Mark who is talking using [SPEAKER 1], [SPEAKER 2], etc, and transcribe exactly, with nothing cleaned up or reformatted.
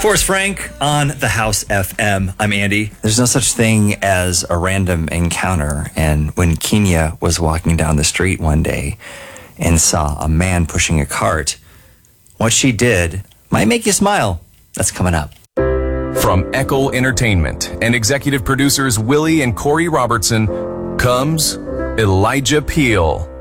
[SPEAKER 1] Forrest Frank on the House F M. I'm Andy.
[SPEAKER 2] There's no such thing as a random encounter. And when Kenya was walking down the street one day and saw a man pushing a cart, what she did might make you smile. That's coming up.
[SPEAKER 3] From Echo Entertainment and executive producers Willie and Corey Robertson comes Elijah Peel.